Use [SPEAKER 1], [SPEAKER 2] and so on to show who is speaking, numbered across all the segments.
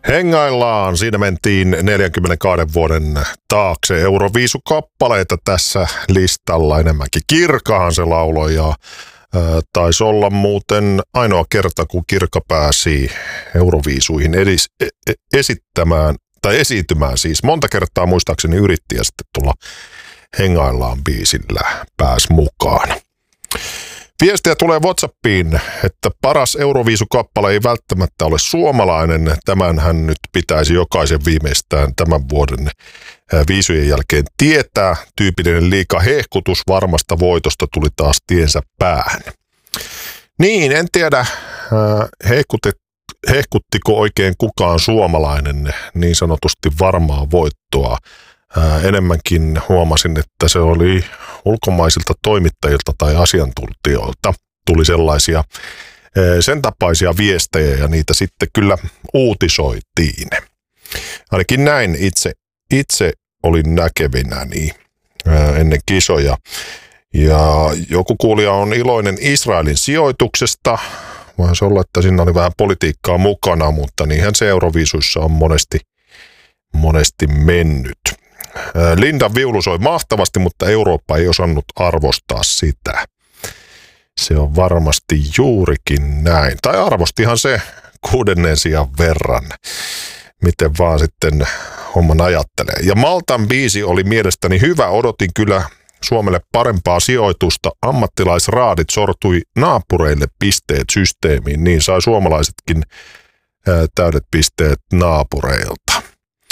[SPEAKER 1] Hengaillaan. Siinä mentiin 42 vuoden taakse. Euroviisukappaleita tässä listalla enemmänkin. Kirkahan se lauloi ja taisi olla muuten ainoa kerta, kun Kirka pääsi Euroviisuihin esittämään tai esiintymään siis. Monta kertaa muistaakseni yritti ja sitten tulla Hengaillaan biisillä pääsi mukaan. Viestiä tulee WhatsAppiin, että paras Euroviisukappale ei välttämättä ole suomalainen. Tämänhän nyt pitäisi jokaisen viimeistään tämän vuoden viisujen jälkeen tietää. Tyypillinen liika hehkutus varmasta voitosta tuli taas tiensä päähän. Niin, en tiedä hehkuttiko oikein kukaan suomalainen niin sanotusti varmaa voittoa. Enemmänkin huomasin, että se oli ulkomaisilta toimittajilta tai asiantuntijoilta. Tuli sellaisia sen tapaisia viestejä ja niitä sitten kyllä uutisoitiin. Ainakin näin itse olin näkevinäni ennen kisoja. Ja joku kuulija on iloinen Israelin sijoituksesta. Voisi olla, että siinä oli vähän politiikkaa mukana, mutta niinhän se Euroviisuissa on monesti mennyt. Linda viulu soi mahtavasti, mutta Eurooppa ei osannut arvostaa sitä. Se on varmasti juurikin näin. Tai arvostihan se 6. sijan verran. Miten vaan sitten homman ajattelee. Ja Maltan biisi oli mielestäni hyvä. Odotin kyllä Suomelle parempaa sijoitusta. Ammattilaisraadit sortui naapureille pisteet systeemiin. Niin sai suomalaisetkin täydet pisteet naapureilta.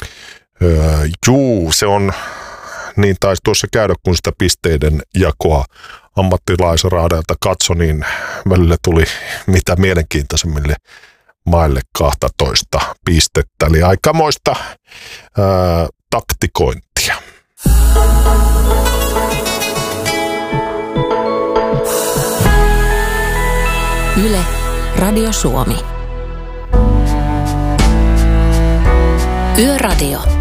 [SPEAKER 1] Se on, niin taisi tuossa käydä, kun sitä pisteiden jakoa ammattilaisraadelta katso, niin välillä tuli mitä mielenkiintoisemmille maille 12 pistettä. Eli aikamoista taktikointia.
[SPEAKER 2] Yle, Radio Suomi. Yöradio.